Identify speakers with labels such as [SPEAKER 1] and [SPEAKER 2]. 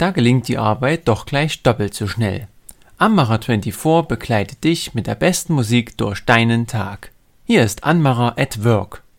[SPEAKER 1] Da gelingt die Arbeit doch gleich doppelt so schnell. Anmacher24 begleitet dich mit der besten Musik durch deinen Tag. Hier ist Anmacher at Work.